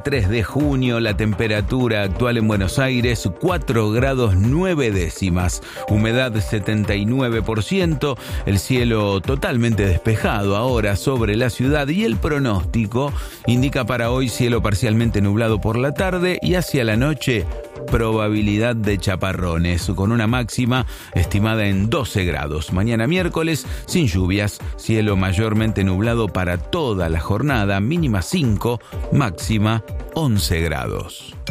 3 de junio, la temperatura actual en Buenos Aires 4 grados 9 décimas, humedad 79%, el cielo totalmente despejado ahora sobre la ciudad y el pronóstico indica para hoy cielo parcialmente nublado por la tarde y hacia la noche probabilidad de chaparrones, con una máxima estimada en 12 grados. Mañana miércoles, sin lluvias, cielo mayormente nublado para toda la jornada, mínima 5, máxima 11 grados.